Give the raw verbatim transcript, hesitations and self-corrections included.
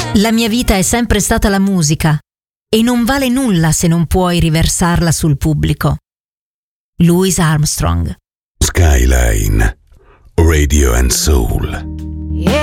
La mia vita è sempre stata la musica e non vale nulla se non puoi riversarla sul pubblico. Louis Armstrong. Skyline Radio and Soul.